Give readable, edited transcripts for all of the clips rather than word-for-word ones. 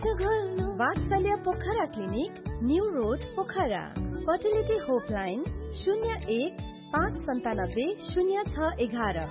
वात्सल्य Pokhara clinic, new road Pokhara. Fertility होपलाइन 01-597-0611।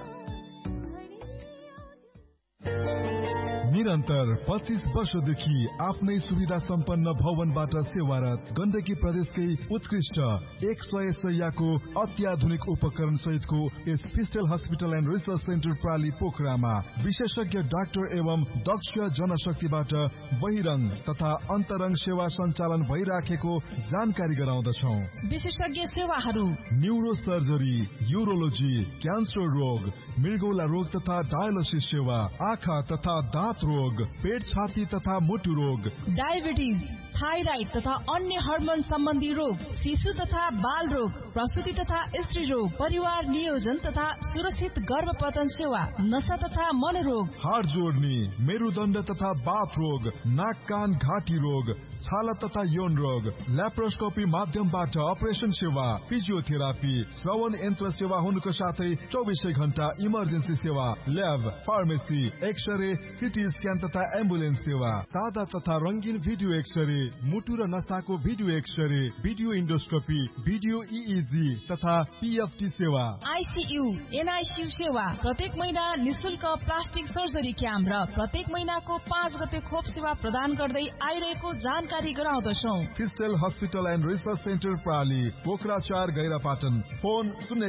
निरन्तर 25 वर्षदेखि आफ्नै सुविधा सम्पन्न भवनबाट सेवारत गण्डकी प्रदेशकै उत्कृष्ट 100 शय्याको अत्याधुनिक उपकरण सहितको यस फिस्टल हस्पिटल एन्ड रिसर्च सेन्टर प्राली पोखरामा विशेषज्ञ डाक्टर एवं दक्ष जनशक्तिबाट बहिरंग तथा अन्तरंग सेवा सञ्चालन भइराखेको जानकारी गराउँदछौ। विशेषज्ञ सेवाहरू न्यूरो सर्जरी, युरोलोजी, क्यान्सर रोग, मृगौला रोग तथा डायलिसिस सेवा, आँखा तथा दाँत रोग, पेट छाती तथा मुटु रोग, डायबिटिज, थाइराइड तथा अन्य हार्मोन सम्बन्धी रोग, शिशु तथा बाल रोग, प्रसुति तथा स्त्री रोग, परिवार नियोजन तथा सुरक्षित गर्भपतन सेवा, नशा तथा मनोरोग, हाड जोड्ने, मेरुदण्ड तथा बाथ रोग, नाक कान घाँटी रोग, छाला तथा यौन रोग, ल्याप्रोस्कोपी माध्यमबाट अपरेसन सेवा, फिजियोथेरापी, श्रवण यन्त्र सेवा हुनुको साथै 24 घण्टा इमर्जेन्सी सेवा, lab, pharmacy, x-ray, CT scan तथा एम्बुलेन्स सेवा, सादा तथा रंगीन भिडियो एक्सरे, मुटु र नसाको video x-ray, video endoscopy, video इइजी तथा पीएफटी सेवा, आइसियु, एनआइसियु सेवा, प्रत्येक महिना निशुल्क प्लास्टिक सर्जरी क्याम्प र प्रत्येक महिनाको 5 गते खोप सेवा प्रदान गर्दै आइरहेको जानकारी गराउँदछौ। फिस्टल hospital and research centre प्राली, Pokhara 4 गैरापाटन। Phone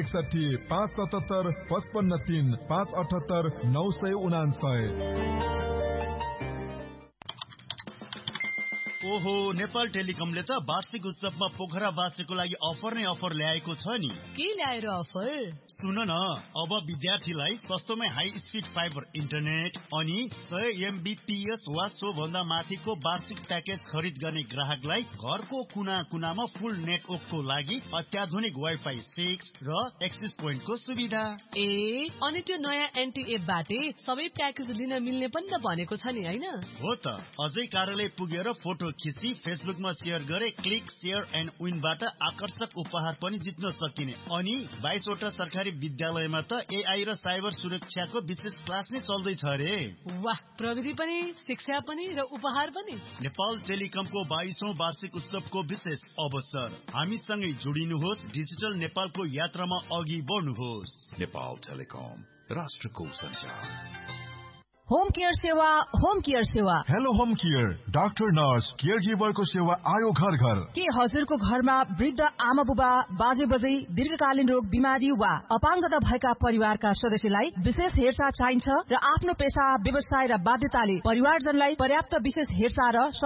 061-577-55-3, 578-999। ओहो, नेपाल टेलिकमले त वार्षिक उत्सवमा पोखरावासीको लागि अफर नै अफर ल्याएको छ नि। के ल्याएर अफर? सुन न, अब विद्यार्थीलाई सस्तोमै हाई स्पिड फाइबर इन्टरनेट अनि 100 MBPS वा सो भन्दा माथिको वार्षिक प्याकेज खरिद गर्ने ग्राहकलाई घरको कुना कुनामा फुल नेटवर्कको लागि अत्याधुनिक वाइफाई 6 र एक्सेस पोइन्टको सुविधा। अनि त्यो नयाँ एनटीएफ बाटे सबै प्याकेज लिन मिल्ने पनि त भनेको छ नि, हैन? हो त, अझै कार्यालय पुगेर फोटो खिची फेसबुकमा शेयर गरे क्लिक शेयर एन्ड विनबाट आकर्षक उपहार पनि जित्न सकिने। अनि 22 वटा सरकारी विद्यालयमा त एआई र साइबर सुरक्षाको विशेष क्लास नै चल्दैछ रे। वाह, प्रविधि पनि, शिक्षा पनि र उपहार पनि। नेपाल टेलिकमको 22औं वार्षिक उत्सवको विशेष अवसर। हामीसँगै जोडिनुहोस्, डिजिटल नेपालको यात्रामा अघि बढ्नुहोस्। नेपाल टेलिकम, राष्ट्रको सञ्चार। होम केयर सेवा, होम केयर सेवा। Hello home care, doctor nurse care गिभरको सेवा आयो घर घर। के हजुरको घरमा वृद्ध आमा बुबा, बाजे बजै, दीर्घकालीन रोग, बिमारी वा अपाङ्गता भएका परिवारका सदस्यलाई विशेष हेरचाह चाहिन्छ र आफ्नो पेशा, व्यवसाय र बाध्यताले परिवारजनलाई पर्याप्त विशेष हेरचाह र